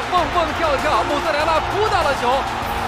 蹦蹦跳跳，穆斯莱拉扑到了球，